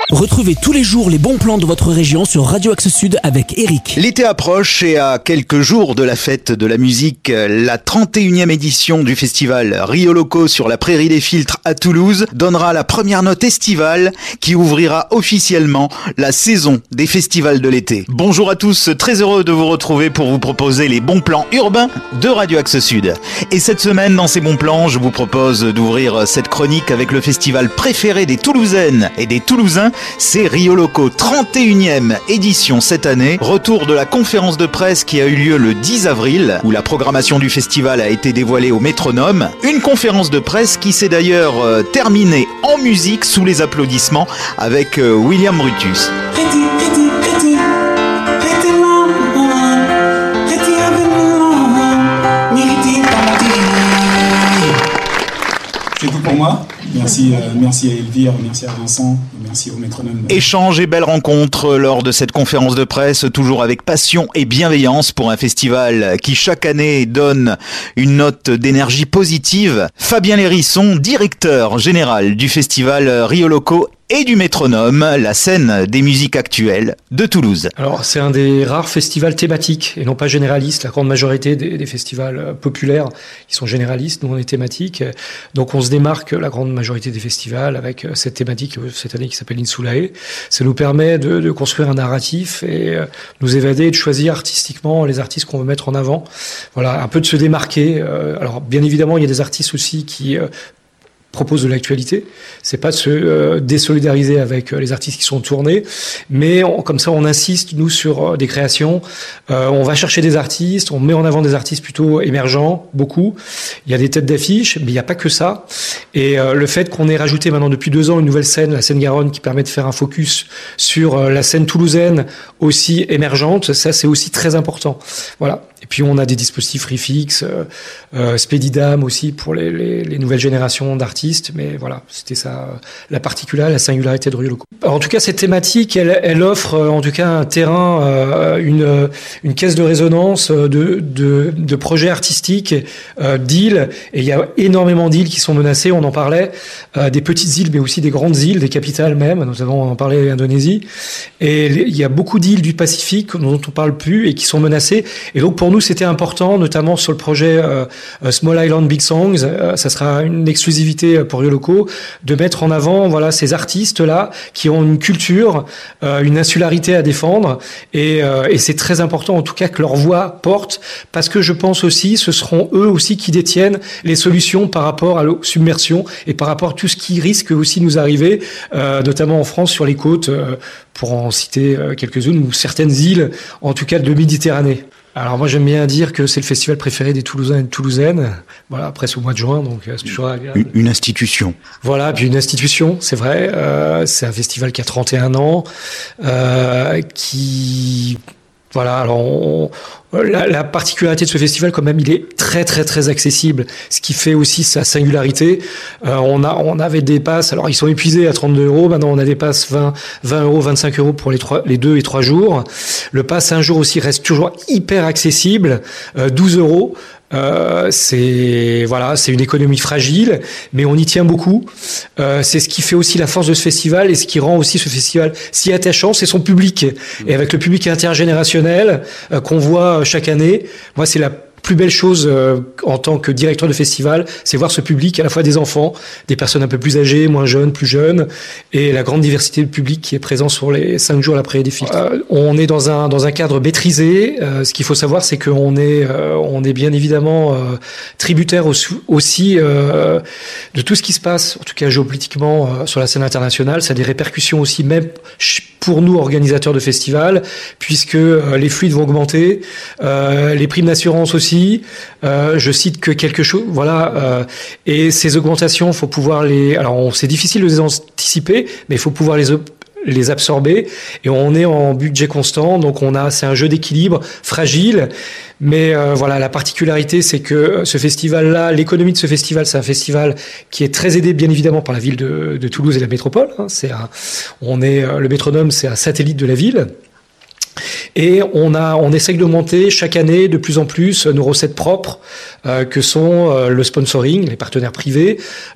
Retrouvez tous les jours les bons plans de votre région sur Radio Axe Sud avec Eric. L'été approche et à quelques jours de la fête de la musique, la 31e édition du festival Rio Loco sur la Prairie des Filtres à Toulouse donnera la première note estivale qui ouvrira officiellement la saison des festivals de l'été. Bonjour à tous, très heureux de vous retrouver pour vous proposer les bons plans urbains de Radio Axe Sud. Et cette semaine, dans ces bons plans, je vous propose d'ouvrir cette chronique avec le festival préféré des Toulousaines et des Toulousains. C'est Rio Loco, 31e édition cette année. Retour de la conférence de presse qui a eu lieu le 10 avril, où la programmation du festival a été dévoilée au métronome. Une conférence de presse qui s'est d'ailleurs terminée en musique sous les applaudissements avec William Brutus. C'est tout pour moi. Merci à Elvire, merci à Vincent, merci au métronome. Échange et belles rencontres lors de cette conférence de presse, toujours avec passion et bienveillance pour un festival qui chaque année donne une note d'énergie positive. Fabien Lérisson, directeur général du festival Rio Loco et du métronome, la scène des musiques actuelles de Toulouse. Alors, c'est un des rares festivals thématiques et non pas généralistes. La grande majorité des festivals populaires, ils sont généralistes, nous on est thématiques. Donc on se démarque la grande majorité des festivals avec cette thématique cette année qui s'appelle Insulae. Ça nous permet de construire un narratif et nous évader et de choisir artistiquement les artistes qu'on veut mettre en avant. Voilà, un peu de se démarquer. Alors bien évidemment, il y a des artistes aussi qui propose de l'actualité. C'est pas de se désolidariser avec les artistes qui sont tournés, mais comme ça on insiste nous sur des créations. On va chercher des artistes, on met en avant des artistes plutôt émergents, beaucoup. Il y a des têtes d'affiche, mais il n'y a pas que ça. Et le fait qu'on ait rajouté maintenant depuis 2 ans une nouvelle scène, la scène Garonne, qui permet de faire un focus sur la scène toulousaine aussi émergente, ça c'est aussi très important. Voilà. Et puis on a des dispositifs Refix, Spedidam aussi pour les nouvelles générations d'artistes, mais voilà, c'était ça la particularité, la singularité de Rio Loco. Alors, en tout cas, cette thématique, elle offre en tout cas un terrain, une caisse de résonance de projets artistiques, d'îles, et il y a énormément d'îles qui sont menacées, on en parlait, des petites îles, mais aussi des grandes îles, des capitales même, notamment on en parlait l'Indonésie, et il y a beaucoup d'îles du Pacifique dont on parle plus et qui sont menacées, et donc pour nous c'était important, notamment sur le projet Small Island Big Songs, ça sera une exclusivité pour Rio Loco, de mettre en avant voilà ces artistes là qui ont une culture, une insularité à défendre, et c'est très important en tout cas que leur voix porte, parce que je pense aussi ce seront eux aussi qui détiennent les solutions par rapport à la submersion et par rapport à tout ce qui risque aussi de nous arriver, notamment en France sur les côtes, pour en citer quelques-unes, ou certaines îles en tout cas de Méditerranée. Alors moi j'aime bien dire que c'est le festival préféré des Toulousains et des Toulousaines. Voilà, après c'est au mois de juin, donc c'est toujours agréable. Une institution. Voilà, puis une institution, c'est vrai. C'est un festival qui a 31 ans, qui... Voilà, alors la particularité de ce festival, quand même, il est très très très accessible, ce qui fait aussi sa singularité. On avait des passes, alors ils sont épuisés à 32 €, maintenant on a des passes 20 €, 25 € pour les 2 et 3 jours. Le pass 1 jour aussi reste toujours hyper accessible, 12 €. C'est une économie fragile, mais on y tient beaucoup. C'est ce qui fait aussi la force de ce festival et ce qui rend aussi ce festival si attachant, c'est son public. Et avec le public intergénérationnel qu'on voit chaque année, moi c'est la plus belle chose en tant que directeur de festival, c'est voir ce public, à la fois des enfants, des personnes un peu plus âgées, moins jeunes, plus jeunes, et la grande diversité de public qui est présent sur les 5 jours à la Prairie des Filtres. On est dans un cadre maîtrisé. Ce qu'il faut savoir, c'est qu'on est bien évidemment tributaire aussi de tout ce qui se passe, en tout cas géopolitiquement, sur la scène internationale. Ça a des répercussions aussi, même pour nous, organisateurs de festivals, puisque les fluides vont augmenter, les primes d'assurance aussi. Je cite que quelque chose, voilà. Et ces augmentations, faut pouvoir c'est difficile de les anticiper, mais il faut pouvoir les absorber, et on est en budget constant, donc c'est un jeu d'équilibre fragile, mais voilà, la particularité, c'est que ce festival-là, l'économie de ce festival, c'est un festival qui est très aidé bien évidemment par la ville de Toulouse et la métropole, hein. Le métronome, c'est un satellite de la ville. Et on essaye d'augmenter chaque année de plus en plus nos recettes propres, que sont le sponsoring, les partenaires privés.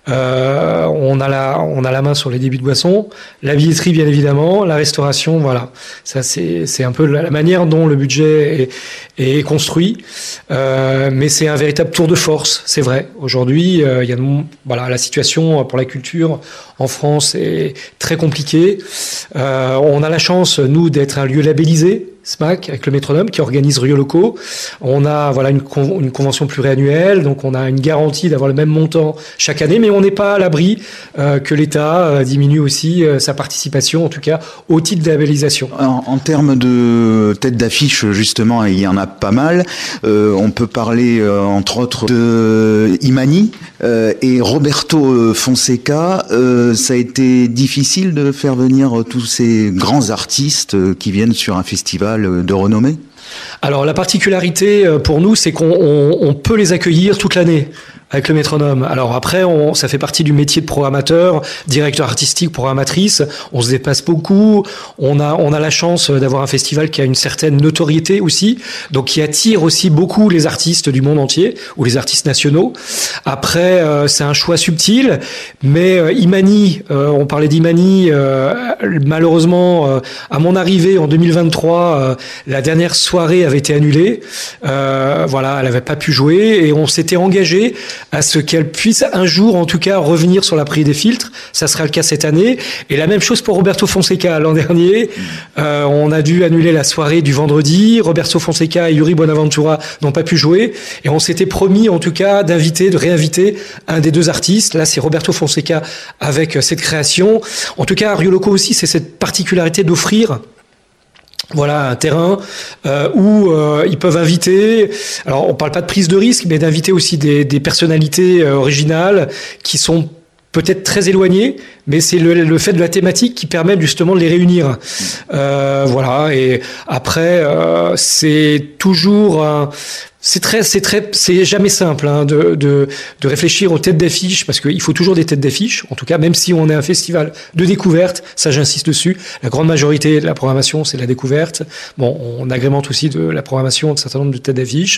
On a la main sur les débits de boissons, la billetterie bien évidemment, la restauration, voilà. Ça c'est un peu la manière dont le budget est construit. Mais c'est un véritable tour de force, c'est vrai. Aujourd'hui, la situation pour la culture en France est très compliquée. On a la chance, nous, d'être un lieu labellisé, SMAC, avec le Métronome, qui organise Rio Loco. On a une convention pluriannuelle, donc on a une garantie d'avoir le même montant chaque année, mais on n'est pas à l'abri que l'État diminue aussi sa participation, en tout cas au titre de labellisation. En termes de tête d'affiche, justement, il y en a pas mal. On peut parler, entre autres, de Imani et Roberto Fonseca. Ça a été difficile de faire venir tous ces grands artistes qui viennent sur un festival de renommée? Alors la particularité pour nous, c'est qu'on peut les accueillir toute l'année avec le Métronome. Alors après, ça fait partie du métier de programmateur, directeur artistique, programmatrice. On se dépasse beaucoup. On a la chance d'avoir un festival qui a une certaine notoriété aussi, donc qui attire aussi beaucoup les artistes du monde entier ou les artistes nationaux. Après, c'est un choix subtil, mais Imani, on parlait d'Imani. Malheureusement, à mon arrivée en 2023, la dernière soirée avait été annulée. Elle n'avait pas pu jouer et on s'était engagé à ce qu'elle puisse un jour, en tout cas, revenir sur la prairie des filtres. Ça sera le cas cette année. Et la même chose pour Roberto Fonseca. L'an dernier, on a dû annuler la soirée du vendredi. Roberto Fonseca et Yuri Bonaventura n'ont pas pu jouer. Et on s'était promis, en tout cas, de réinviter un des deux artistes. Là, c'est Roberto Fonseca avec cette création. En tout cas, à Rio Loco aussi, c'est cette particularité d'offrir un terrain où ils peuvent inviter, alors on parle pas de prise de risque, mais d'inviter aussi des personnalités originales qui sont peut-être très éloignées, mais c'est le fait de la thématique qui permet justement de les réunir. Et après, c'est toujours c'est jamais simple de réfléchir aux têtes d'affiche, parce qu'il faut toujours des têtes d'affiche. En tout cas, même si on est un festival de découverte, ça j'insiste dessus. La grande majorité de la programmation, c'est la découverte. Bon, on agrémente aussi de la programmation d'un certain nombre de têtes d'affiche.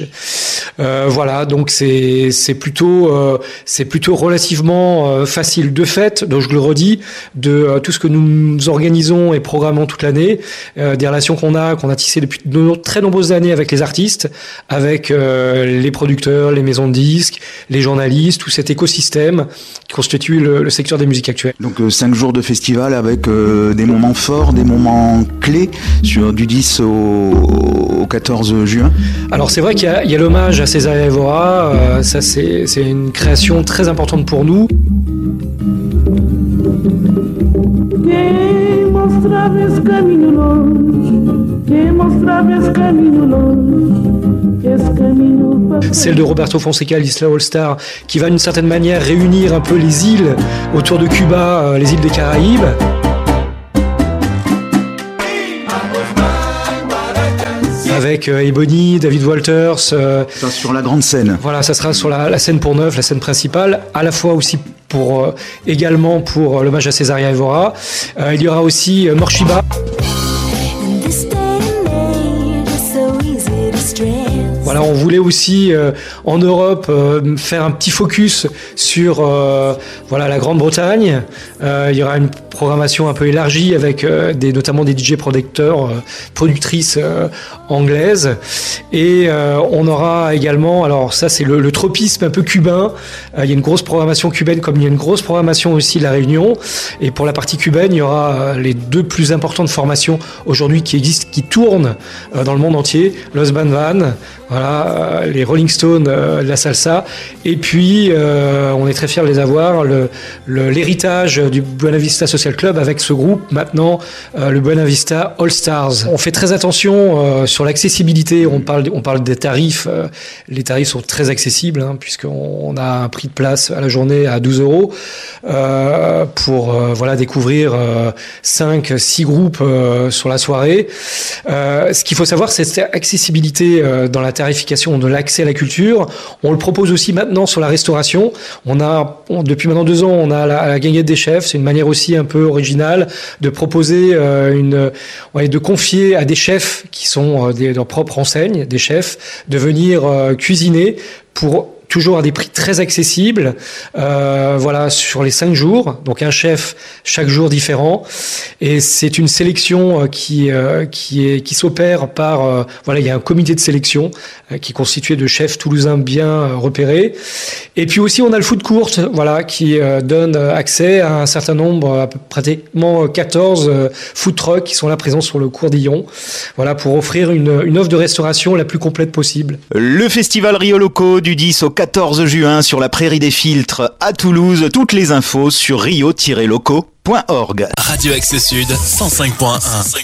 Donc c'est plutôt relativement facile. De fait, donc je le redis, de tout ce que nous organisons et programmons toute l'année, des relations qu'on a tissées depuis de très nombreuses années avec les artistes, avec les producteurs, les maisons de disques, les journalistes, tout cet écosystème qui constitue le secteur des musiques actuelles. Donc 5 jours de festival avec des moments forts, des moments clés du 10 au 14 juin. Alors c'est vrai qu'il y a l'hommage à César Évora, ça c'est une création très importante pour nous. Quem mostrava esse caminho longe, celle de Roberto Fonseca, l'Isla All Star, qui va d'une certaine manière réunir un peu les îles autour de Cuba, les îles des Caraïbes. Avec Ebony, David Walters. Sur la grande scène. Voilà, ça sera sur la scène Pont-Neuf, la scène principale, à la fois aussi également pour l'hommage à Césaria Évora. Il y aura aussi Morshiba. Voilà, on voulait aussi en Europe faire un petit focus sur la Grande-Bretagne. Il y aura une programmation un peu élargie avec notamment des DJ productrices anglaises. Et on aura également, alors ça c'est le tropisme un peu cubain. Il y a une grosse programmation cubaine comme il y a une grosse programmation aussi de la Réunion. Et pour la partie cubaine, il y aura les deux plus importantes formations aujourd'hui qui existent, qui tournent dans le monde entier. Los Van Van, les Rolling Stones de la salsa. Et puis, on est très fiers de les avoir, l'héritage du Buena Vista Social Club avec ce groupe maintenant, le Buena Vista All Stars. On fait très attention sur l'accessibilité. On parle des tarifs. Les tarifs sont très accessibles, puisqu'on a un prix de place à la journée à 12 € pour découvrir 5-6 groupes sur la soirée. Ce qu'il faut savoir, c'est cette accessibilité dans la tarification tarification de l'accès à la culture. On le propose aussi maintenant sur la restauration. Depuis maintenant 2 ans, on a la Guinguette des chefs. C'est une manière aussi un peu originale de proposer de confier à des chefs qui sont leur propre enseigne, des chefs, de venir cuisiner pour toujours à des prix très accessibles, sur les 5 jours. Donc un chef chaque jour différent. Et c'est une sélection qui s'opère par, il y a un comité de sélection qui est constitué de chefs toulousains bien repérés. Et puis aussi on a le food court, qui donne accès à un certain nombre, pratiquement 14 food trucks qui sont là présents sur le cours d'Illon. Pour offrir une offre de restauration la plus complète possible. Le festival Rio Loco du 10 au 14 juin sur la Prairie des Filtres à Toulouse. Toutes les infos sur rio-loco.org. Radio Axe Sud 105.1.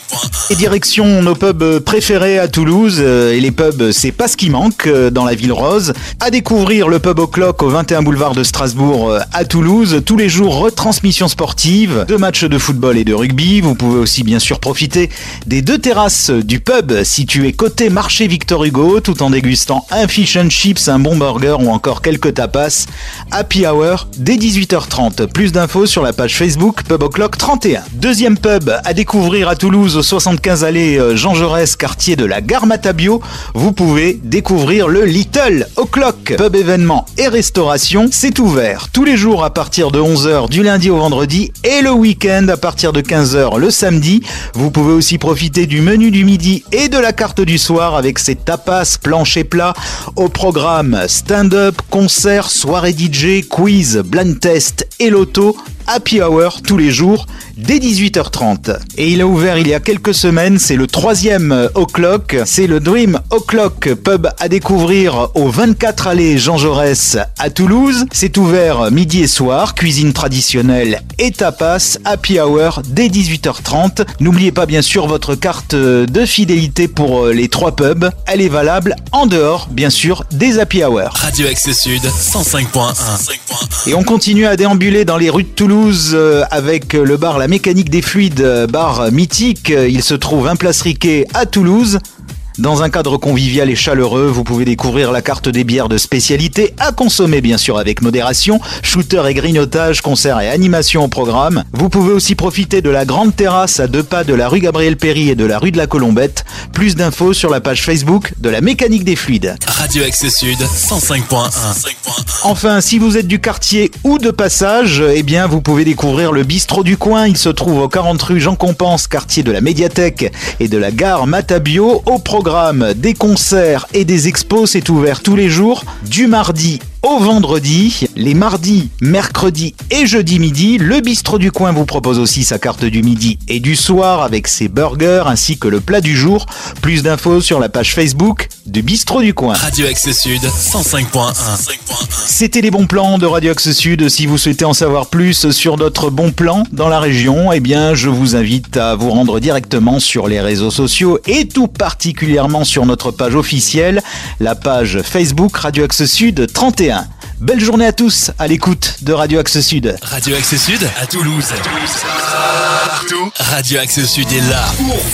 Et direction nos pubs préférés à Toulouse. Et les pubs, c'est pas ce qui manque dans la ville rose. À découvrir le pub O'Clock au 21 boulevard de Strasbourg à Toulouse. Tous les jours, retransmission sportive, 2 matchs de football et de rugby. Vous pouvez aussi bien sûr profiter des 2 terrasses du pub situées côté marché Victor Hugo, tout en dégustant un fish and chips, un bon burger ou encore quelques tapas. Happy Hour dès 18h30. Plus d'infos sur la page Facebook Pub O'Clock 31. Deuxième pub à découvrir à Toulouse au 75 allée Jean Jaurès, quartier de la Gare Matabio. Vous pouvez découvrir le Little O'Clock. Pub événement et restauration, c'est ouvert tous les jours à partir de 11h du lundi au vendredi et le week-end à partir de 15h le samedi. Vous pouvez aussi profiter du menu du midi et de la carte du soir avec ses tapas, planches et plats. Au programme stand-up, concert, soirée DJ, quiz, blind test et loto. Happy Hour tous les jours dès 18h30. Et il a ouvert il y a quelques semaines, c'est le 3e O'Clock, c'est le Dream O'Clock, pub à découvrir au 24 allée Jean Jaurès à Toulouse. C'est ouvert midi et soir, cuisine traditionnelle et tapas. Happy Hour dès 18h30. N'oubliez pas bien sûr votre carte de fidélité pour les 3 pubs. Elle est valable en dehors bien sûr des Happy Hour. Radio Axe Sud 105.1. Et on continue à déambuler dans les rues de Toulouse avec le bar La Mécanique des Fluides, bar mythique. Il se trouve un place Riquet à Toulouse. Dans un cadre convivial et chaleureux, vous pouvez découvrir la carte des bières de spécialité à consommer bien sûr avec modération, shooter et grignotage, concerts et animations au programme. Vous pouvez aussi profiter de la grande terrasse à 2 pas de la rue Gabriel-Péri et de la rue de la Colombette. Plus d'infos sur la page Facebook de La Mécanique des Fluides. Radio Axe Sud 105.1. Enfin, si vous êtes du quartier ou de passage, vous pouvez découvrir le bistrot du coin. Il se trouve au 40 rue Jean Compense, quartier de la Médiathèque et de la Gare Matabio. Au programme des concerts et des expos, c'est ouvert tous les jours du mardi au vendredi, les mardis, mercredis et jeudi midi. Le bistrot du coin vous propose aussi sa carte du midi et du soir avec ses burgers ainsi que le plat du jour. Plus d'infos sur la page Facebook du bistrot du coin. Radio Axe Sud 105.1. C'était les bons plans de Radio Axe Sud. Si vous souhaitez en savoir plus sur d'autres bons plans dans la région, je vous invite à vous rendre directement sur les réseaux sociaux et tout particulièrement sur notre page officielle, la page Facebook Radio Axe Sud 31. Belle journée à tous à l'écoute de Radio Axe Sud. Radio Axe Sud à Toulouse. Partout, Radio Axe Sud est là.